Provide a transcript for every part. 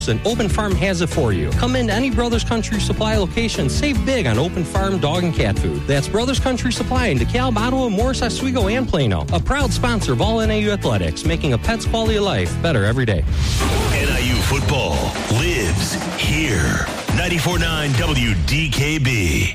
And Open Farm has it for you. Come into any Brothers Country Supply location. Save big on Open Farm dog and cat food. That's Brothers Country Supply in DeKalb, Ottawa, Morris, Oswego, and Plano. A proud sponsor of all NIU athletics, making a pet's quality of life better every day. NIU football lives here. 94.9 WDKB.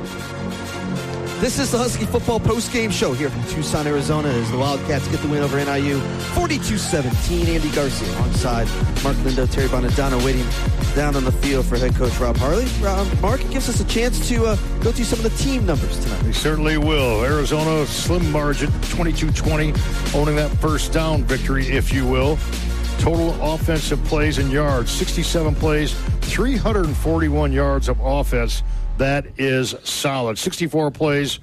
This is the Husky Football Post-Game Show here from Tucson, Arizona, as the Wildcats get the win over NIU 42-17. Andy Garcia alongside Mark Lindo, Terry Bonadonna waiting down on the field for head coach Rob Harley. Mark, it gives us a chance to go through some of the team numbers tonight. They certainly will. Arizona, slim margin, 22-20, owning that first down victory, if you will. Total offensive plays and yards, 67 plays, 341 yards of offense. That is solid. 64 plays,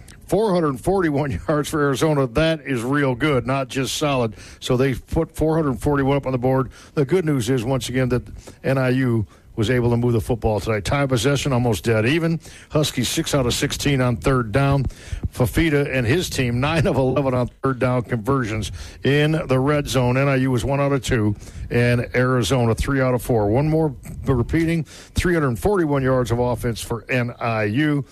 441 yards for Arizona. That is real good, not just solid. So they put 441 up on the board. The good news is, once again, that NIU was able to move the football tonight. Time of possession almost dead even. Huskies 6 out of 16 on third down. Fafita and his team 9 of 11 on third down conversions in the red zone. NIU was 1 out of 2, and Arizona 3 out of 4. One more repeating, 341 yards of offense for NIU,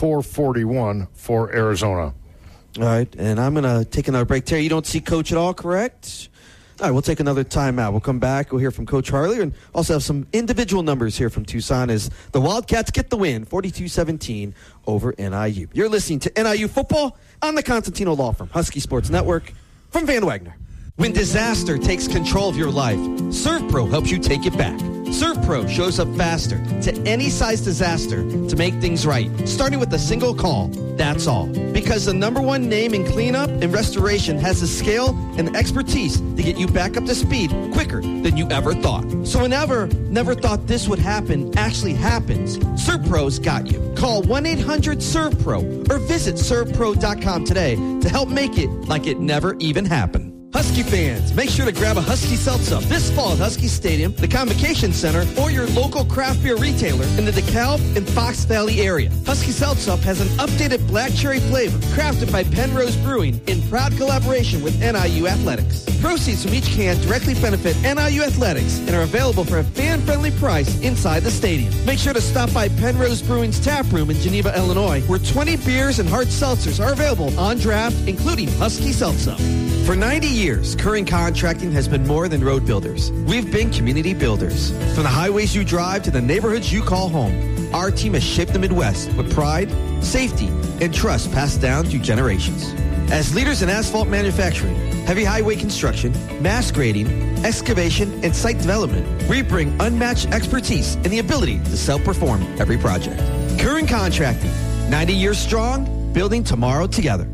441 for Arizona. All right, and I'm going to take another break. Terry, you don't see Coach at all, correct? All right, we'll take another timeout. We'll come back. We'll hear from Coach Harley and also have some individual numbers here from Tucson as the Wildcats get the win, 42-17 over NIU. You're listening to NIU Football on the Constantino Law Firm, Husky Sports Network, from Van Wagner. When disaster takes control of your life, ServPro helps you take it back. ServPro shows up faster to any size disaster to make things right, starting with a single call. That's all. Because the #1 name in cleanup and restoration has the scale and the expertise to get you back up to speed quicker than you ever thought. So whenever never thought this would happen actually happens, ServPro's got you. Call 1-800-ServPro or visit servpro.com today to help make it like it never even happened. Husky fans, make sure to grab a Husky Seltz-Up this fall at Husky Stadium, the Convocation Center, or your local craft beer retailer in the DeKalb and Fox Valley area. Husky Seltz-Up has an updated black cherry flavor crafted by Penrose Brewing in proud collaboration with NIU Athletics. Proceeds from each can directly benefit NIU Athletics and are available for a fan-friendly price inside the stadium. Make sure to stop by Penrose Brewing's tap room in Geneva, Illinois, where 20 beers and hard seltzers are available on draft, including Husky Seltz-Up. For 90 years, Curran Contracting has been more than road builders. We've been community builders. From the highways you drive to the neighborhoods you call home, our team has shaped the Midwest with pride, safety, and trust passed down through generations. As leaders in asphalt manufacturing, heavy highway construction, mass grading, excavation, and site development, we bring unmatched expertise and the ability to self-perform every project. Curran Contracting, 90 years strong, building tomorrow together.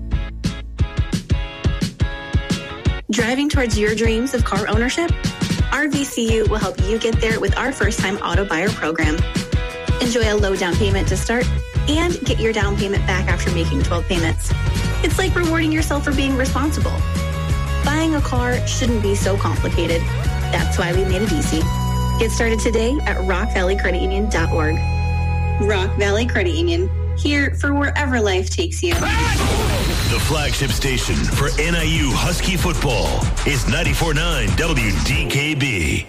Driving towards your dreams of car ownership? RVCU will help you get there with our first-time auto buyer program. Enjoy a low down payment to start and get your down payment back after making 12 payments. It's like rewarding yourself for being responsible. Buying a car shouldn't be so complicated. That's why we made it easy. Get started today at rockvalleycreditunion.org. Rock Valley Credit Union, here for wherever life takes you. The flagship station for NIU Husky football is 94.9 WDKB.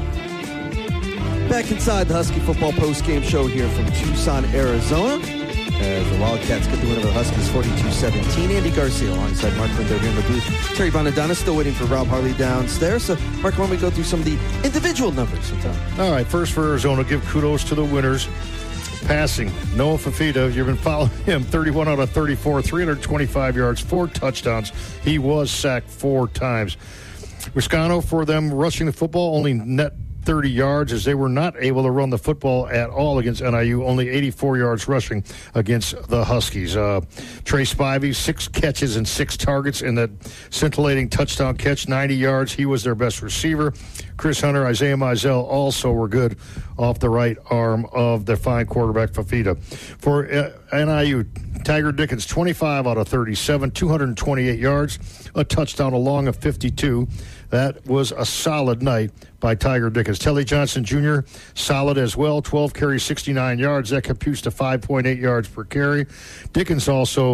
Back inside the Husky Football Post-Game Show here from Tucson, Arizona, as the Wildcats get the win over the Huskies 42-17. Andy Garcia alongside Mark Lindo here in the booth. Terry Bonadonna still waiting for Rob Harley downstairs. So, Mark, why don't we go through some of the individual numbers? All right, first for Arizona, give kudos to the winners. Passing, Noah Fafita, you've been following him, 31 out of 34, 325 yards, 4 touchdowns. He was sacked 4 times. Riscano, for them rushing the football, only net 30 yards, as they were not able to run the football at all against NIU, only 84 yards rushing against the Huskies. Trey Spivey, 6 catches and 6 targets in that scintillating touchdown catch, 90 yards. He was their best receiver. Chris Hunter, Isaiah Mizell also were good off the right arm of their fine quarterback, Fafita. For NIU, Tiger Dickens, 25 out of 37, 228 yards, a touchdown, a long of 52. That was a solid night by Tiger Dickens. Telly Johnson Jr., solid as well, 12 carries, 69 yards. That computes to 5.8 yards per carry. Dickens also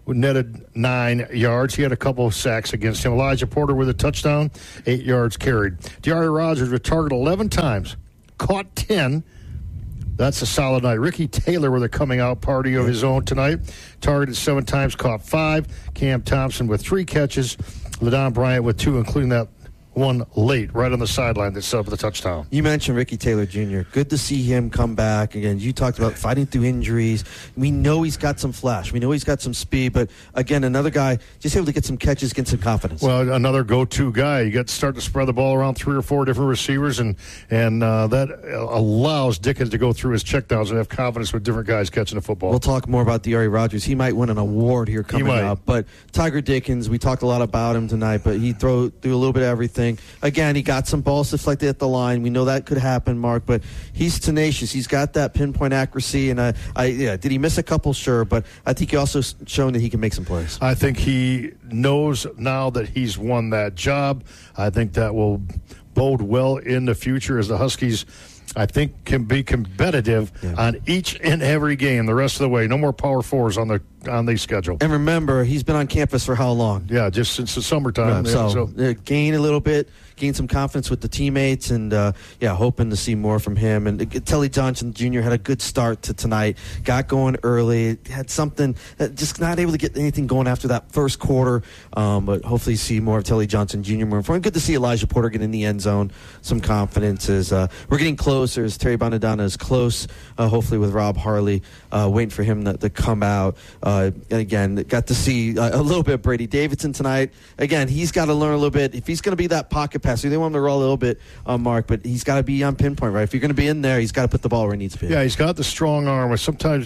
netted 9 yards. He had a couple of sacks against him. Elijah Porter with a touchdown, 8 yards carried. D'Ari Rogers was targeted 11 times, caught 10. That's a solid night. Ricky Taylor with a coming-out party of his own tonight. Targeted 7 times, caught 5. Cam Thompson with 3 catches. LaDon Bryant with 2, including that one late, right on the sideline that set up the touchdown. You mentioned Ricky Taylor Jr. Good to see him come back. Again, you talked about fighting through injuries. We know he's got some flash. We know he's got some speed. But, again, another guy just able to get some catches, get some confidence. Well, another go-to guy. You got to start to spread the ball around 3 or 4 different receivers, and that allows Dickens to go through his checkdowns and have confidence with different guys catching the football. We'll talk more about D'Ari Rogers. He might win an award here coming up. But Tiger Dickens, we talked a lot about him tonight, but he threw a little bit of everything. Again, he got some balls deflected at the line. We know that could happen, Mark, but he's tenacious. He's got that pinpoint accuracy, and did he miss a couple? Sure, but I think he also shown that he can make some plays. I think he knows now that he's won that job. I think that will bode well in the future as the Huskies, I think, can be competitive on each and every game the rest of the way. No more Power Fours on the schedule. And remember, he's been on campus for how long? Yeah, just since the summertime. So gain a little bit, gain some confidence with the teammates, and hoping to see more from him. And Telly Johnson Jr. had a good start to tonight. Got going early, had something, just not able to get anything going after that first quarter. But hopefully see more of Telly Johnson Jr. more in front. Good to see Elijah Porter get in the end zone. Some confidence as we're getting closer. As Terry Bonadonna is close, hopefully with Rob Harley, waiting for him to come out. And again, got to see a little bit of Brady Davidson tonight. Again, he's got to learn a little bit. If he's going to be that pocket passer, they want him to roll a little bit, Mark, but he's got to be on pinpoint, right? If you're going to be in there, he's got to put the ball where it needs to be. Yeah, he's got the strong arm. Sometimes,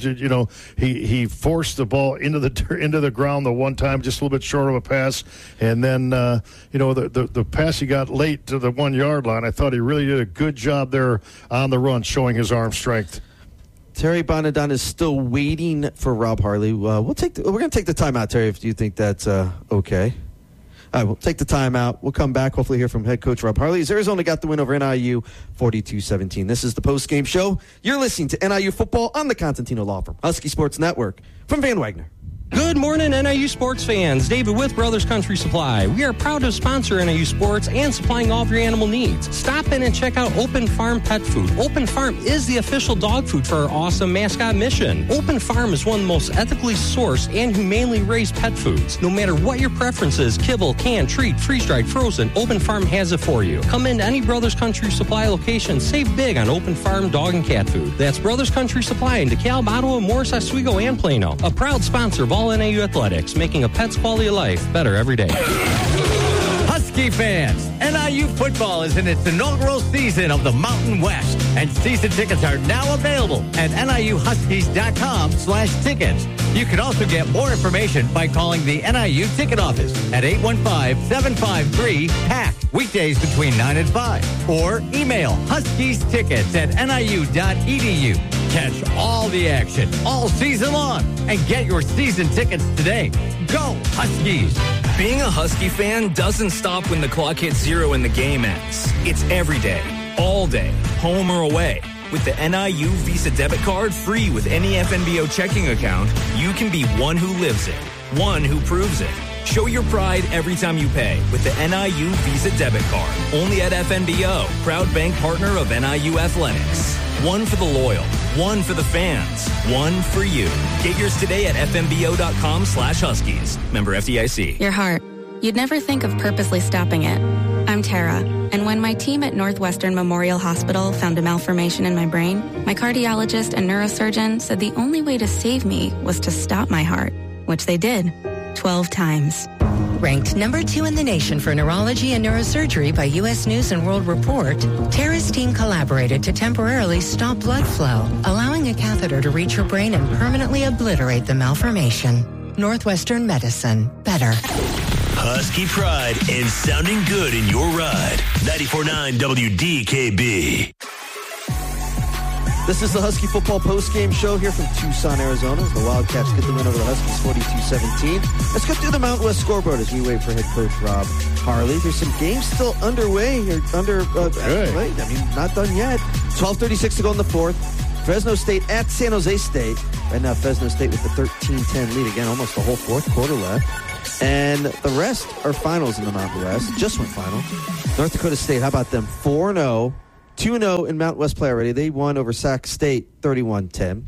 he forced the ball into the ground the one time, just a little bit short of a pass, and then, the pass he got late to the 1 yard line, I thought he really did a good job there on the run, showing his arm strength. Terry Bonadonna is still waiting for Rob Harley. We're going to take the timeout, Terry, if you think that's okay. All right, we'll take the timeout. We'll come back, hopefully hear from head coach Rob Harley. As Arizona got the win over NIU 42-17. This is the post-game show. You're listening to NIU Football on the Constantino Law Firm, Husky Sports Network. From Van Wagner. Good morning, NIU sports fans. David with Brothers Country Supply. We are proud to sponsor NIU sports and supplying all of your animal needs. Stop in and check out Open Farm Pet Food. Open Farm is the official dog food for our awesome mascot mission. Open Farm is one of the most ethically sourced and humanely raised pet foods. No matter what your preference is, kibble, canned, treat, freeze-dried, frozen, Open Farm has it for you. Come into any Brothers Country Supply location. Save big on Open Farm dog and cat food. That's Brothers Country Supply in DeKalb, Ottawa, Morris, Oswego, and Plano. A proud sponsor of all NIU athletics, making a pet's quality of life better every day. Husky fans, NIU football is in its inaugural season of the Mountain West, and season tickets are now available at NIUHuskies.com/tickets. You can also get more information by calling the NIU ticket office at 815-753-PACK, weekdays between 9 and 5, or email huskiestickets@niu.edu. Catch all the action all season long and get your season tickets today. Go Huskies! Being a Husky fan doesn't stop when the clock hits 0 and the game ends. It's every day, all day, home or away. With the NIU Visa debit card free with any FNBO checking account, you can be one who lives it, one who proves it. Show your pride every time you pay with the NIU Visa debit card. Only at FNBO, proud bank partner of NIU Athletics. One for the loyal, one for the fans, one for you. Get yours today at fnbo.com/Huskies. Member FDIC. Your heart. You'd never think of purposely stopping it. I'm Tara, and when my team at Northwestern Memorial Hospital found a malformation in my brain, my cardiologist and neurosurgeon said the only way to save me was to stop my heart, which they did 12 times. Ranked number 2 in the nation for neurology and neurosurgery by U.S. News & World Report, Tara's team collaborated to temporarily stop blood flow, allowing a catheter to reach her brain and permanently obliterate the malformation. Northwestern Medicine. Better. Husky pride and sounding good in your ride. 94.9 WDKB. This is the Husky Football Postgame Show here from Tucson, Arizona. The Wildcats get the win over the Huskies 42-17. Let's go through the Mountain West scoreboard as we wait for head coach Rob Harley. There's some games still underway here. Not done yet. 12:36 to go in the fourth. Fresno State at San Jose State. Right now, Fresno State with the 13-10 lead. Again, almost the whole fourth quarter left. And the rest are finals in the Mountain West. Just went final. North Dakota State, how about them? 4-0. 2-0 in Mountain West play already. They won over Sac State 31-10.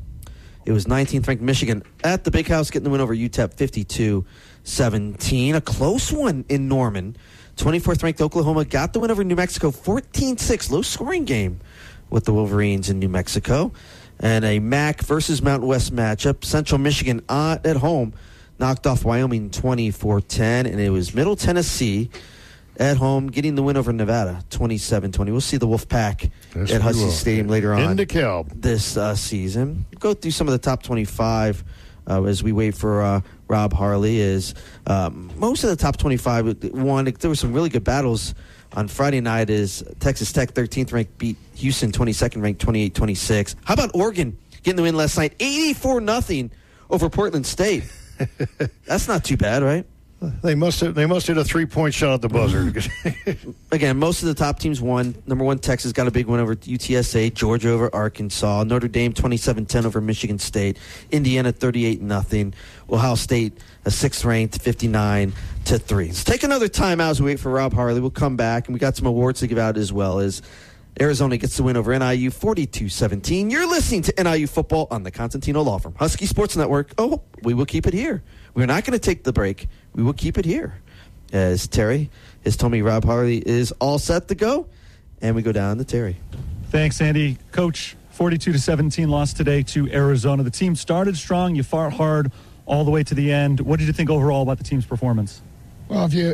It was 19th ranked Michigan at the Big House getting the win over UTEP 52-17. A close one in Norman. 24th ranked Oklahoma got the win over New Mexico 14-6. Low scoring game with the Wolverines in New Mexico. And a MAC versus Mountain West matchup. Central Michigan at home knocked off Wyoming 24-10. And it was Middle Tennessee at home getting the win over Nevada 27-20. We'll see the Wolfpack at Husky Stadium later on in DeKalb this season. Go through some of the top 25 as we wait for Rob Harley. Most of the top 25 won. There were some really good battles on Friday night as Texas Tech 13th ranked beat Houston 22nd ranked 28-26. How about Oregon getting the win last night 84-0 over Portland State? That's not too bad, right? They must hit a 3-point shot at the buzzer. Again, most of the top teams won. Number one, Texas got a big win over UTSA. Georgia over Arkansas. Notre Dame 27-10 over Michigan State. Indiana 38-0. Ohio State a 6th ranked 59-3. Let's take another time out as we wait for Rob Harley. We'll come back, and we got some awards to give out as well as Arizona gets the win over NIU 42-17. You're listening to NIU football on the Constantino Law Firm. Husky Sports Network. Oh, we will keep it here. We're not going to take the break. We will keep it here. As Terry has told me Rob Harley is all set to go, and we go down to Terry. Thanks, Andy. Coach, 42-17 loss today to Arizona. The team started strong. You fought hard all the way to the end. What did you think overall about the team's performance? Well, if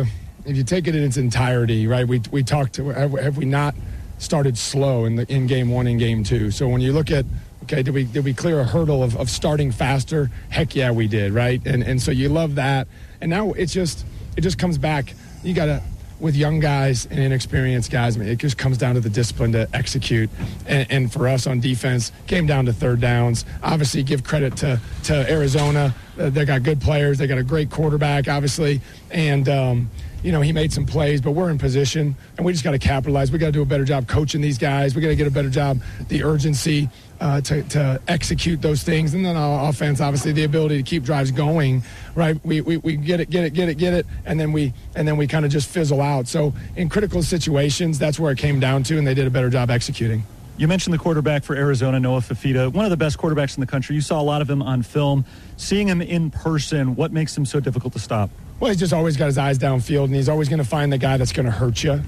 you take it in its entirety, right? We talked. Have we not started slow in game one and game two? So when you look at, okay, did we clear a hurdle of starting faster? Heck yeah, we did, right? And so you love that. And now it just comes back. You got to, with young guys and inexperienced guys, I mean, it just comes down to the discipline to execute. And for us on defense, came down to third downs. Obviously, give credit to Arizona. They got good players. They got a great quarterback, obviously. And, he made some plays, but we're in position, and we just got to capitalize. We got to do a better job coaching these guys. We got to get a better job, the urgency to execute those things, and then our offense, obviously, the ability to keep drives going. Right? We get it, and then we kind of just fizzle out. So in critical situations, that's where it came down to, and they did a better job executing. You mentioned the quarterback for Arizona, Noah Fifita, one of the best quarterbacks in the country. You saw a lot of him on film. Seeing him in person, what makes him so difficult to stop? Well, he's just always got his eyes downfield, and he's always going to find the guy that's going to hurt you.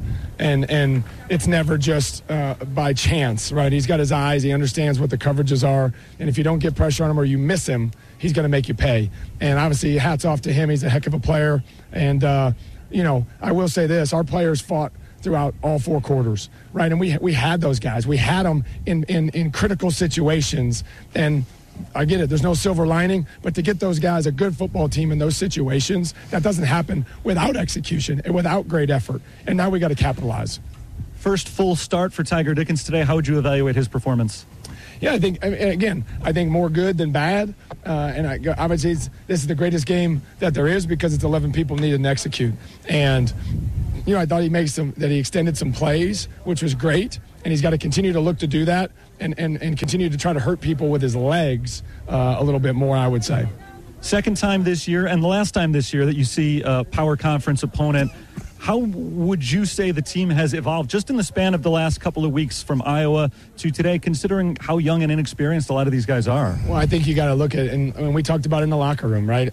And it's never just by chance, right? He's got his eyes. He understands what the coverages are. And if you don't get pressure on him or you miss him, he's going to make you pay. And obviously, hats off to him. He's a heck of a player. And, I will say this. Our players fought throughout all four quarters, right? And we had those guys. We had them in critical situations. And I get it. There's no silver lining, but to get those guys a good football team in those situations, that doesn't happen without execution and without great effort. And now we got to capitalize. First full start for Tiger Dickens today. How would you evaluate his performance? Yeah, I think more good than bad. And I would say this is the greatest game that there is because it's 11 people needed to execute. And, I thought he extended some plays, which was great. And he's got to continue to look to do that and continue to try to hurt people with his legs a little bit more, I would say. Second time this year and the last time this year that you see a power conference opponent. How would you say the team has evolved just in the span of the last couple of weeks from Iowa to today, considering how young and inexperienced a lot of these guys are? Well, I think you got to look at, and we talked about it in the locker room, right?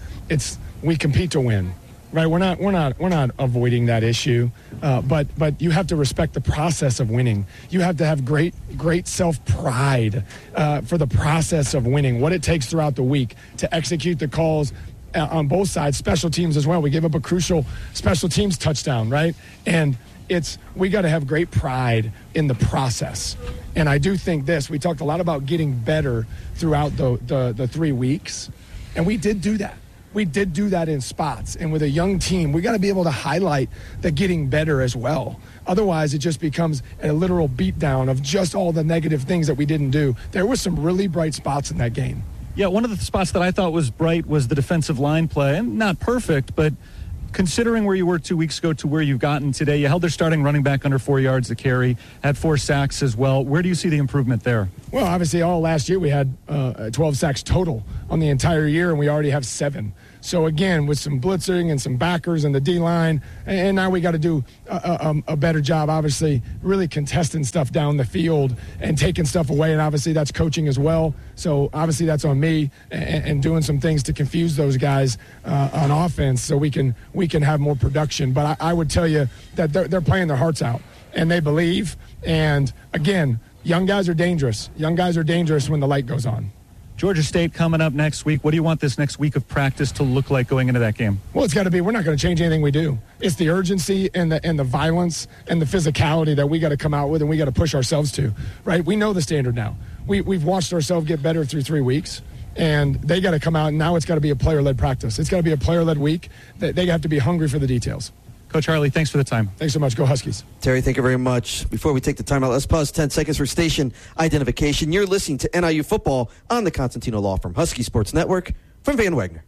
We compete to win. Right, we're not avoiding that issue, but you have to respect the process of winning. You have to have great self-pride for the process of winning. What it takes throughout the week to execute the calls on both sides, special teams as well. We gave up a crucial special teams touchdown, right? And we got to have great pride in the process. And I do think we talked a lot about getting better throughout the 3 weeks, and we did do that. We did do that in spots. And with a young team, we got to be able to highlight the getting better as well. Otherwise, it just becomes a literal beatdown of just all the negative things that we didn't do. There were some really bright spots in that game. Yeah, one of the spots that I thought was bright was the defensive line play. And not perfect, but Considering where you were 2 weeks ago to where you've gotten today, you held their starting running back under 4 yards a carry, had 4 sacks as well. Where do you see the improvement there? Well, obviously, all last year we had 12 sacks total on the entire year, and we already have 7. So, again, with some blitzing and some backers and the D-line, and now we got to do a better job, obviously, really contesting stuff down the field and taking stuff away, and obviously that's coaching as well. So, obviously, that's on me and doing some things to confuse those guys on offense so we can have more production. But I would tell you that they're playing their hearts out, and they believe. And, again, young guys are dangerous. Young guys are dangerous when the light goes on. Georgia State coming up next week. What do you want this next week of practice to look like going into that game? Well, it's got to be. We're not going to change anything we do. It's the urgency and the violence and the physicality that we got to come out with, and we got to push ourselves to. Right? We know the standard now. We've watched ourselves get better through 3 weeks, and they got to come out. And now it's got to be a player-led practice. It's got to be a player-led week. They have to be hungry for the details. Coach Harley, thanks for the time. Thanks so much. Go Huskies. Terry, thank you very much. Before we take the time out, let's pause 10 seconds for station identification. You're listening to NIU Football on the Constantino Law Firm Husky Sports Network from Van Wagner.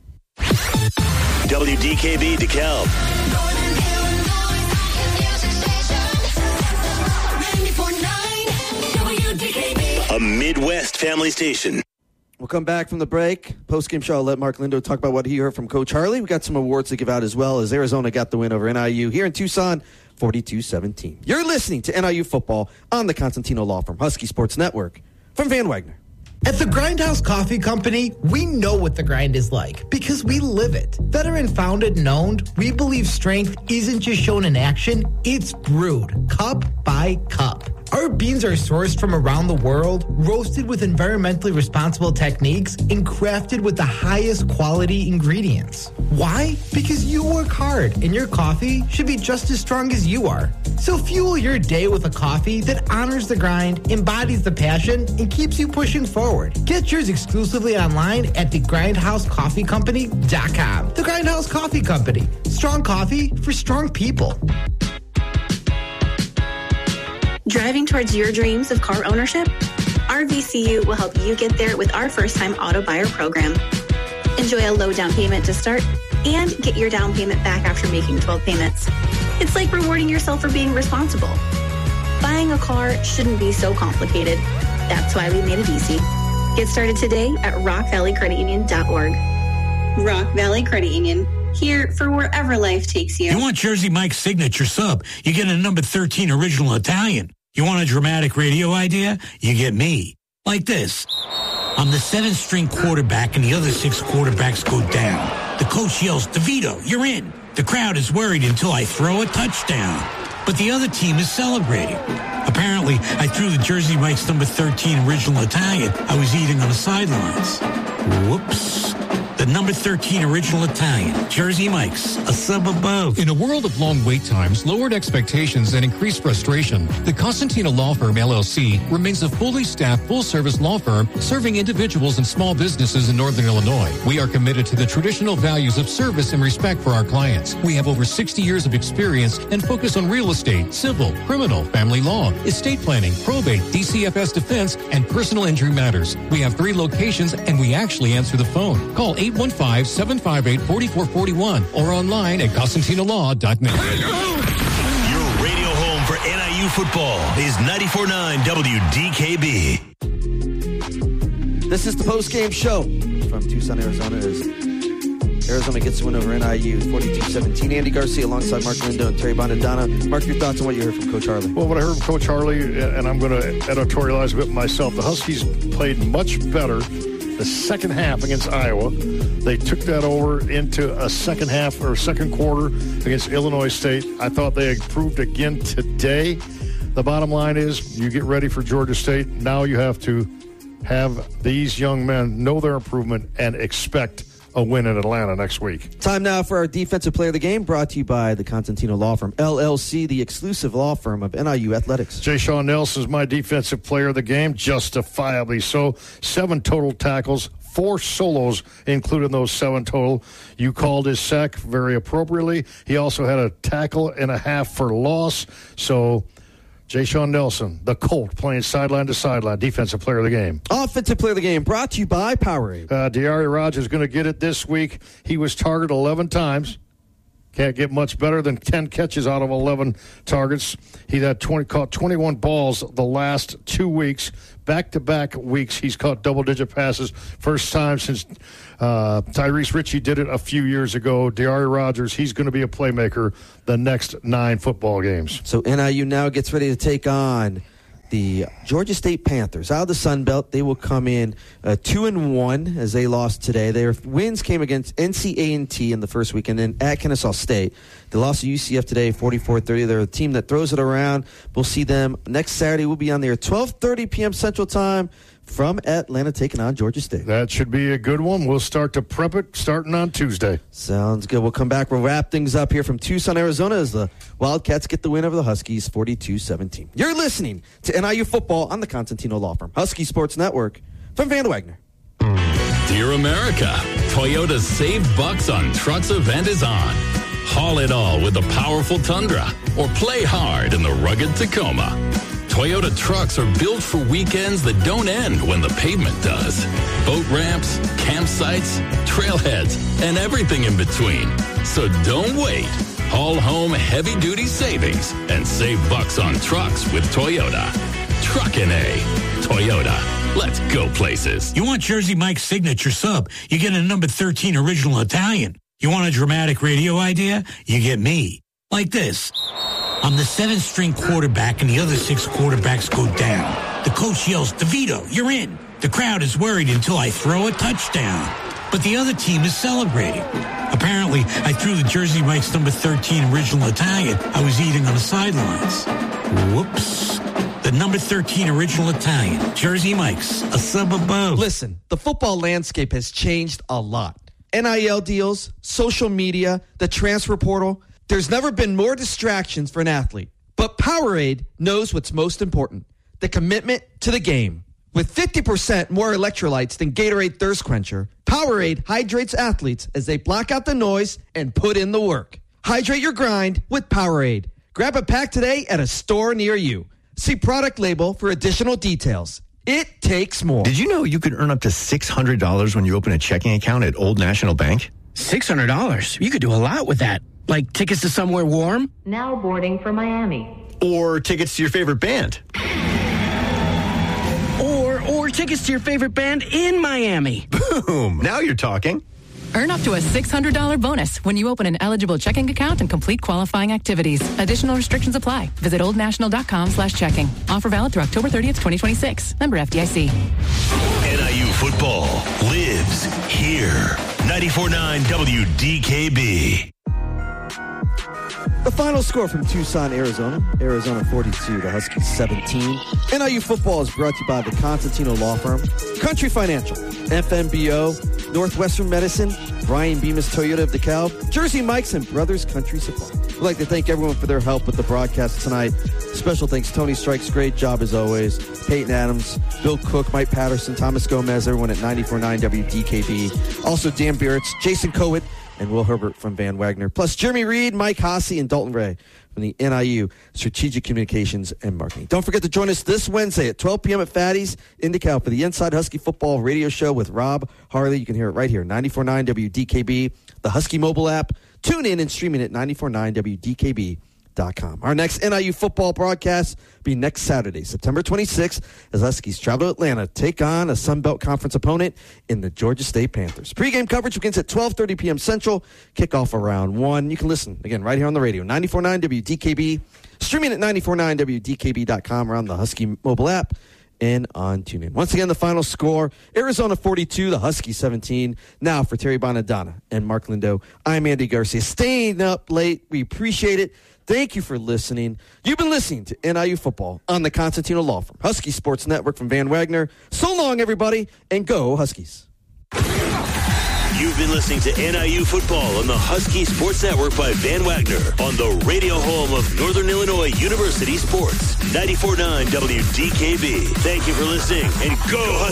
WDKB DeKalb. A Midwest family station. We'll come back from the break. Post-game show, I'll let Mark Lindo talk about what he heard from Coach Harley. We got some awards to give out as well as Arizona got the win over NIU here in Tucson, 42-17. You're listening to NIU Football on the Constantino Law Firm Husky Sports Network from Van Wagner. At the Grindhouse Coffee Company, we know what the grind is like because we live it. Veteran founded and owned, we believe strength isn't just shown in action, it's brewed cup by cup. Our beans are sourced from around the world, roasted with environmentally responsible techniques, and crafted with the highest quality ingredients. Why? Because you work hard, and your coffee should be just as strong as you are. So fuel your day with a coffee that honors the grind, embodies the passion, and keeps you pushing forward. Get yours exclusively online at thegrindhousecoffeecompany.com. The Grindhouse Coffee Company. Strong coffee for strong people. Driving towards your dreams of car ownership? RVCU will help you get there with our first-time auto buyer program. Enjoy a low down payment to start and get your down payment back after making 12 payments. It's like rewarding yourself for being responsible. Buying a car shouldn't be so complicated. That's why we made it easy. Get started today at rockvalleycreditunion.org. Rock Valley Credit Union. Here for wherever life takes you. You want Jersey Mike's signature sub? You get a number 13 original Italian. You want a dramatic radio idea? You get me. Like this. I'm the 7th string quarterback and the other 6 quarterbacks go down. The coach yells, DeVito, you're in. The crowd is worried until I throw a touchdown. But the other team is celebrating. Apparently, I threw the Jersey Mike's number 13 original Italian I was eating on the sidelines. Whoops. The number 13 original Italian, Jersey Mike's, a sub above. In a world of long wait times, lowered expectations, and increased frustration, the Constantino Law Firm, LLC, remains a fully staffed, full-service law firm serving individuals and small businesses in Northern Illinois. We are committed to the traditional values of service and respect for our clients. We have over 60 years of experience and focus on real estate, civil, criminal, family law, estate planning, probate, DCFS defense, and personal injury matters. We have 3 locations, and we actually answer the phone. Call 815-758-4441 or online at ConstantinoLaw.net. Your radio home for NIU football is 94.9 WDKB. This is the post-game show from Tucson, Arizona. As Arizona gets the win over NIU, 42-17. Andy Garcia alongside Mark Lindo and Terry Bondadonna. Mark, your thoughts on what you heard from Coach Harley? Well, what I heard from Coach Harley, and I'm going to editorialize a bit myself, the Huskies played much better the second half against Iowa. They took that over into a second half or second quarter against Illinois State. I thought they improved again today. The bottom line is you get ready for Georgia State. Now you have to have these young men know their improvement and expect a win in Atlanta next week. Time now for our Defensive Player of the Game, brought to you by the Constantino Law Firm, LLC, the exclusive law firm of NIU Athletics. Ja'Shawn Nelson is my Defensive Player of the Game, justifiably so. 7 total tackles, 4 solos included in those 7 total. You called his sack very appropriately. He also had a tackle and a half for loss. So Ja'Shawn Nelson, the Colt, playing sideline to sideline, Defensive Player of the Game. Offensive Player of the Game, brought to you by Powerade. Diari Rogers is going to get it this week. He was targeted 11 times. Can't get much better than 10 catches out of 11 targets. He had caught 21 balls the last 2 weeks. Back-to-back weeks, he's caught double-digit passes. First time since Tyrese Ritchie did it a few years ago. D'Ari Rodgers, he's going to be a playmaker the next 9 football games. So NIU now gets ready to take on the Georgia State Panthers. Out of the Sun Belt, they will come in 2-1 as they lost today. Their wins came against NC A&T in the first week and then at Kennesaw State. They lost to UCF today, 44-30. They're a team that throws it around. We'll see them next Saturday. We'll be on there 12:30 p.m. Central Time from Atlanta, taking on Georgia State. That should be a good one. We'll start to prep it starting on Tuesday. Sounds good. We'll come back. We'll wrap things up here from Tucson, Arizona as the Wildcats get the win over the Huskies, 42-17. You're listening to NIU Football on the Constantino Law Firm, Husky Sports Network from Van Wagner. Dear America, Toyota's Save Bucks on Trucks event is on. Haul it all with the powerful Tundra or play hard in the rugged Tacoma. Toyota trucks are built for weekends that don't end when the pavement does. Boat ramps, campsites, trailheads, and everything in between. So don't wait. Haul home heavy-duty savings and save bucks on trucks with Toyota. Truckin' A. Toyota. Let's go places. You want Jersey Mike's signature sub, you get a number 13 original Italian. You want a dramatic radio idea? You get me. Like this. I'm the 7th-string quarterback, and the other 6 quarterbacks go down. The coach yells, DeVito, you're in. The crowd is worried until I throw a touchdown. But the other team is celebrating. Apparently, I threw the Jersey Mike's number 13 original Italian I was eating on the sidelines. Whoops. The number 13 original Italian, Jersey Mike's, a sub above. Listen, the football landscape has changed a lot. NIL deals, social media, the transfer portal. There's never been more distractions for an athlete. But Powerade knows what's most important, the commitment to the game. With 50% more electrolytes than Gatorade Thirst Quencher, Powerade hydrates athletes as they block out the noise and put in the work. Hydrate your grind with Powerade. Grab a pack today at a store near you. See product label for additional details. It takes more. Did you know you could earn up to $600 when you open a checking account at Old National Bank? $600? You could do a lot with that. Like tickets to somewhere warm? Now boarding for Miami. Or tickets to your favorite band. Or tickets to your favorite band in Miami. Boom. Now you're talking. Earn up to a $600 bonus when you open an eligible checking account and complete qualifying activities. Additional restrictions apply. Visit oldnational.com/checking. Offer valid through October 30th, 2026. Member FDIC. NIU football lives here. 94.9 WDKB. The final score from Tucson, Arizona. Arizona 42, the Huskies 17. NIU football is brought to you by the Constantino Law Firm, Country Financial, FMBO, Northwestern Medicine, Brian Bemis Toyota of DeKalb, Jersey Mike's, and Brothers Country Supply. We'd like to thank everyone for their help with the broadcast tonight. Special thanks, Tony Strikes, great job as always. Peyton Adams, Bill Cook, Mike Patterson, Thomas Gomez, everyone at 94.9 WDKB. Also Dan Bieritz, Jason Cowitt, and Will Herbert from Van Wagner. Plus Jeremy Reed, Mike Haase, and Dalton Ray from the NIU Strategic Communications and Marketing. Don't forget to join us this Wednesday at 12 p.m. at Fatty's in DeKalb for the Inside Husky Football radio show with Rob Harley. You can hear it right here, 94.9 WDKB, the Husky mobile app. Tune in and stream it at 94.9WDKB.com. Our next NIU football broadcast will be next Saturday, September 26th, as Huskies travel to Atlanta, take on a Sun Belt Conference opponent in the Georgia State Panthers. Pre-game coverage begins at 12:30 p.m. Central, kickoff around 1. You can listen, again, right here on the radio, 94.9 WDKB, streaming at 94.9WDKB.com or on the Husky mobile app and on TuneIn. Once again, the final score, Arizona 42, the Huskies 17. Now for Terry Bonadonna and Mark Lindo, I'm Andy Garcia. Staying up late, we appreciate it. Thank you for listening. You've been listening to NIU Football on the Constantino Law Firm, Husky Sports Network from Van Wagner. So long, everybody, and go Huskies. You've been listening to NIU Football on the Husky Sports Network by Van Wagner on the radio home of Northern Illinois University Sports. 94.9 WDKB. Thank you for listening, and go Huskies.